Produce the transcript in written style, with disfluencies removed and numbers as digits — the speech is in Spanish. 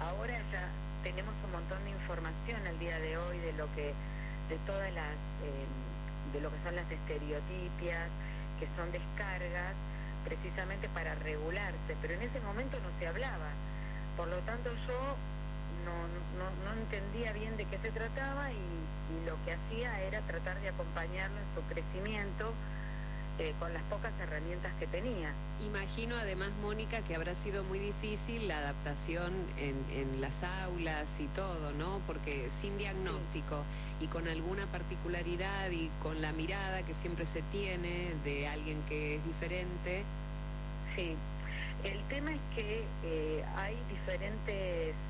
ahora ya tenemos un montón de información el día de hoy de todas las, de lo que son las estereotipias, que son descargas, precisamente para regularse, pero en ese momento no se hablaba. Por lo tanto yo no entendía bien de qué se trataba y lo que hacía era tratar de acompañarlo en su crecimiento con las pocas herramientas que tenía. Imagino además, Mónica, que habrá sido muy difícil la adaptación en las aulas y todo, ¿no? Porque sin diagnóstico y con alguna particularidad y con la mirada que siempre se tiene de alguien que es diferente. Sí, el tema es que hay diferentes